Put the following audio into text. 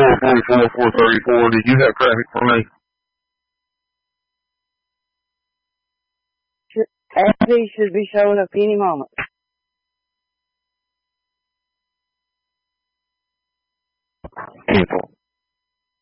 444, 434. Did you have traffic for me? Abby should be showing up any moment. People.